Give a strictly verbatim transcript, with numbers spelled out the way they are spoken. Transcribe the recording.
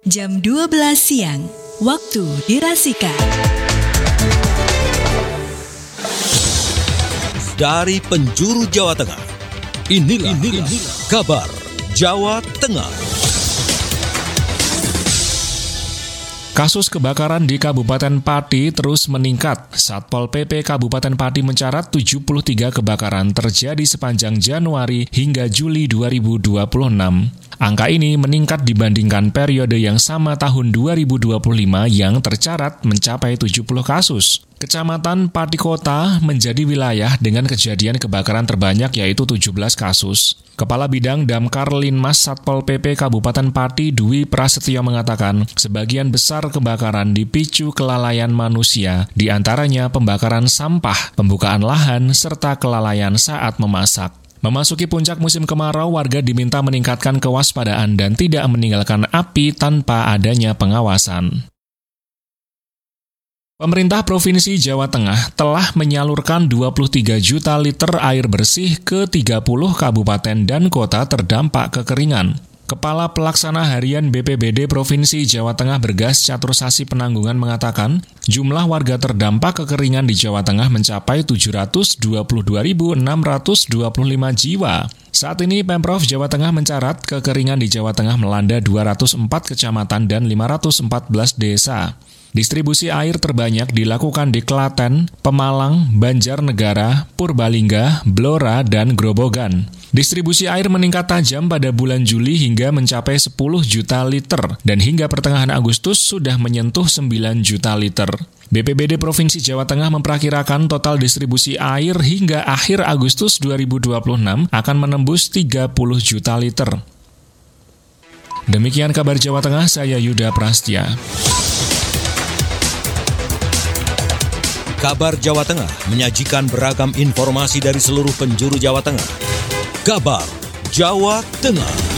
jam dua belas siang, waktu dirasika. Dari penjuru Jawa Tengah, inilah, inilah, inilah kabar Jawa Tengah. Kasus kebakaran di Kabupaten Pati terus meningkat. Satpol P P Kabupaten Pati mencatat tujuh puluh tiga kebakaran terjadi sepanjang Januari hingga Juli dua ribu dua puluh enam. Angka ini meningkat dibandingkan periode yang sama tahun dua ribu dua puluh lima yang tercatat mencapai tujuh puluh kasus. Kecamatan Pati Kota menjadi wilayah dengan kejadian kebakaran terbanyak yaitu tujuh belas kasus. Kepala Bidang Damkar Linmas Satpol P P Kabupaten Pati Dwi Prasetyo mengatakan, sebagian besar kebakaran dipicu kelalaian manusia, di antaranya pembakaran sampah, pembukaan lahan, serta kelalaian saat memasak. Memasuki puncak musim kemarau, warga diminta meningkatkan kewaspadaan dan tidak meninggalkan api tanpa adanya pengawasan. Pemerintah Provinsi Jawa Tengah telah menyalurkan dua puluh tiga juta liter air bersih ke tiga puluh kabupaten dan kota terdampak kekeringan. Kepala Pelaksana Harian B P B D Provinsi Jawa Tengah Bergas Catursasi Penanggungan mengatakan, jumlah warga terdampak kekeringan di Jawa Tengah mencapai tujuh ratus dua puluh dua ribu enam ratus dua puluh lima jiwa. Saat ini Pemprov Jawa Tengah mencatat kekeringan di Jawa Tengah melanda dua ratus empat kecamatan dan lima ratus empat belas desa. Distribusi air terbanyak dilakukan di Klaten, Pemalang, Banjarnegara, Purbalingga, Blora, dan Grobogan. Distribusi air meningkat tajam pada bulan Juli hingga mencapai sepuluh juta liter, dan hingga pertengahan Agustus sudah menyentuh sembilan juta liter. B P B D Provinsi Jawa Tengah memperkirakan total distribusi air hingga akhir Agustus dua ribu dua puluh enam akan menembus tiga puluh juta liter. Demikian kabar Jawa Tengah, saya Yuda Prastya. Kabar Jawa Tengah menyajikan beragam informasi dari seluruh penjuru Jawa Tengah. Kabar Jawa Tengah.